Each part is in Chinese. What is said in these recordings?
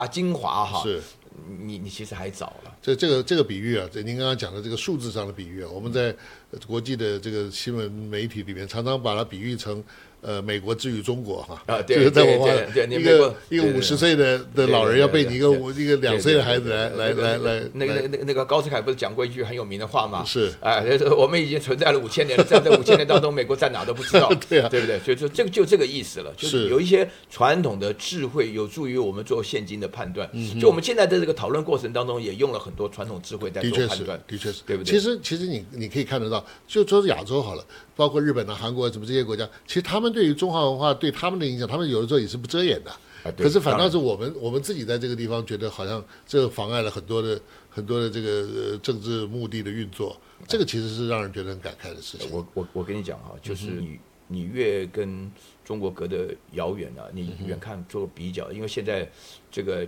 精华哈， 是。 你其实还早了。 这个比喻啊，您刚刚讲的这个数字上的比喻啊，我们在国际的这个新闻媒体里面常常把它比喻成美国之于中国哈， 对， 就是在我一个50岁的老人要被你一个2岁的孩子来那个高斯凯不是讲过一句很有名的话吗？ 是我们已经存在了5000年了，在这5000年当中，美国在哪都不知道， 对啊， 对不对？所以说这个意思了，就是有一些传统的智慧有助于我们做现今的判断。就我们现在在这个讨论过程当中，也用了很多传统智慧在做判断， 的确是， 对不对？ 其实你可以看得到，就说是亚洲好了，包括日本啊、韩国什么这些国家，其实他们对于中华文化对他们的影响，他们有的时候也是不遮掩的。可是反倒是我们自己在这个地方觉得好像这妨碍了很多的这个政治目的的运作，这个其实是让人觉得很感慨的事情。 我跟你讲哈，就是你越跟中国隔得遥远啊，你远看做比较，因为现在这个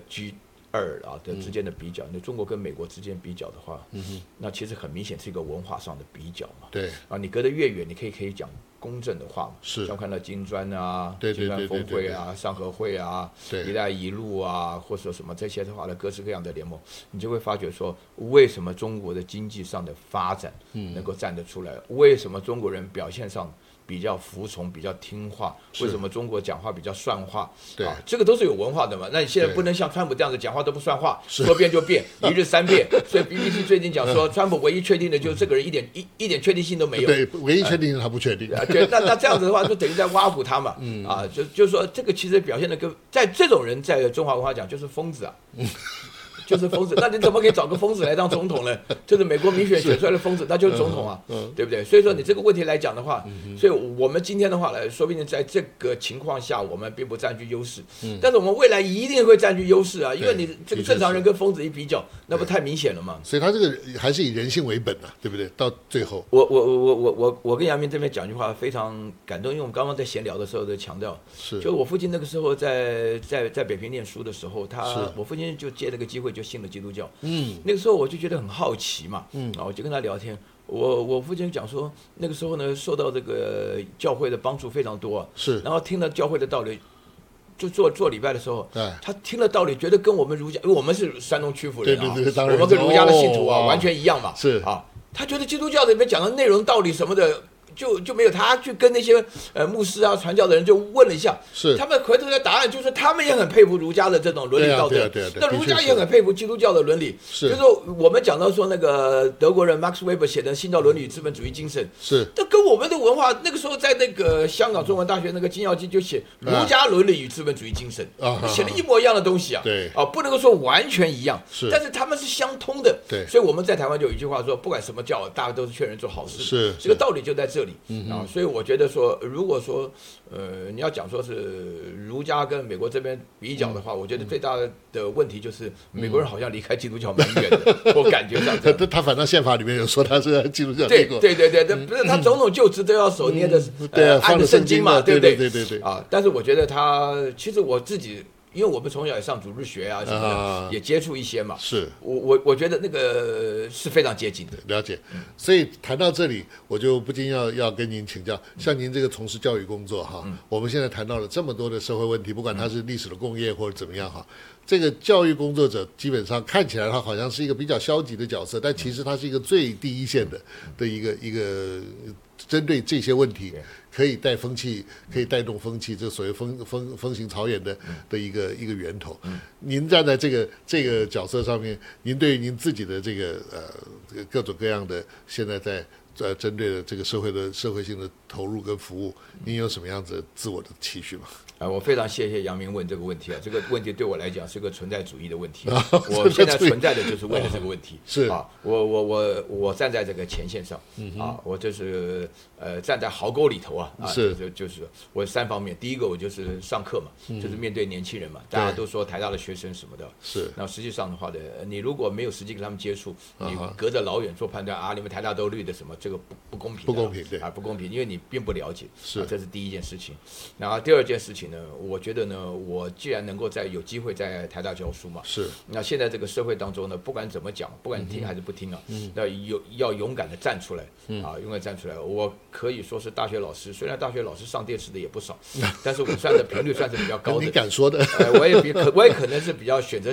G2的之间的比较，那中国跟美国之间比较的话，那其实很明显是一个文化上的比较嘛。 对啊，你隔得越远，你可以讲公正的话嘛。 是， 像看到金砖啊、 金砖峰会啊、上合会啊、一带一路啊，或者说什么这些的话的各式各样的联盟，你就会发觉说，为什么中国的经济上的发展能够站得出来？为什么中国人表现上比较服从、比较听话？为什么中国讲话比较算话？ 对啊，这个都是有文化的嘛。那你现在不能像川普这样子讲话都不算话，说变就变，一日三变。所以 BBC 最近讲说，川普唯一确定的就是这个人一点确定性都没有。 对，唯一确定他不确定。 对，那这样子的话，就等于在挖苦他嘛。就是说这个其实表现的跟在这种人在中华文化讲就是疯子啊。就是疯子，那你怎么可以找个疯子来当总统呢？就是美国民选选出来的疯子，那就是总统啊，对不对？所以说你这个问题来讲的话，所以我们今天的话呢，说不定在这个情况下，我们并不占据优势，但是我们未来一定会占据优势啊，因为你这个正常人跟疯子一比较，那不太明显了吗？ 所以他这个还是以人性为本啊，对不对？到最后， 我跟杨明这边讲句话非常感动，因为我们刚刚在闲聊的时候都强调，就我父亲那个时候在北平念书的时候，我父亲就借那个机会。就信了基督教，那个时候我就觉得很好奇嘛，我就跟他聊天。我父亲讲说，那个时候呢，受到这个教会的帮助非常多， 是， 然后听了教会的道理，就做礼拜的时候，他听了道理，觉得跟我们儒家，因为我们是山东曲阜人啊，我们跟儒家的信徒完全一样嘛， 是啊，他觉得基督教里面讲的内容、道理什么的。就没有，他去跟那些牧师啊、传教的人就问了一下， 是他们回头的答案就是他们也很佩服儒家的这种伦理道德，那儒家也很佩服基督教的伦理。就是我们讲到说那个德国人 Max Weber 写的《新教伦理与资本主义精神》， 是， 这跟我们的文化那个时候在那个香港中文大学那个金耀基就写儒家伦理与资本主义精神，写了一模一样的东西啊， 对啊，不能够说完全一样， 是， 但是他们是相通的， 对， 所以我们在台湾就有一句话说，不管什么教，大家都是劝人做好事， 是， 这个道理就在这里啊，所以我觉得说，如果说你要讲说是儒家跟美国这边比较的话，我觉得最大的问题就是美国人好像离开基督教蛮远的，我感觉上他反正宪法里面有说他是基督教， 对，不是他总统就职都要手捏着按着圣经嘛，对不对？ 对啊，但是我觉得他其实我自己。因为我们从小也上主日学啊什么的，也接触一些嘛。 是， 我觉得那个是非常接近的。 了解，所以谈到这里，我就不禁要跟您请教，像您这个从事教育工作哈，我们现在谈到了这么多的社会问题，不管它是历史的共业或者怎么样哈，这个教育工作者基本上看起来他好像是一个比较消极的角色，但其实他是一个最第一线的一个针对这些问题。可以带风气，可以带动风气，这所谓风行草原的一个源头。您站在这个角色上面，您对于您自己的这个各种各样的现在在针对的这个社会性的投入跟服务，您有什么样子自我的期许吗？ 我非常谢谢杨明问这个问题啊，这个问题对我来讲是个存在主义的问题。我现在存在的就是为了这个问题。 是啊，我站在这个前线上啊，我就是站在壕沟里头啊，就是我3方面，第一个我就是上课嘛，就是面对年轻人嘛，大家都说台大的学生什么的， 是， 那实际上的话呢，你如果没有实际跟他们接触，你隔着老远做判断啊，你们台大都绿的什么，这个不公平， 不公平，对啊，不公平，因为你并不了解， 是， 这是第一件事情。然后第二件事情呢，我觉得呢，我既然能够有机会在台大教书嘛， 是。 那现在这个社会当中呢，不管怎么讲，不管你听还是不听啊，要勇敢的站出来，勇敢站出来。我可以说是大学老师，虽然大学老师上电视的也不少，但是我算的频率算是比较高的。 你敢说的？ 我也可能是比较选择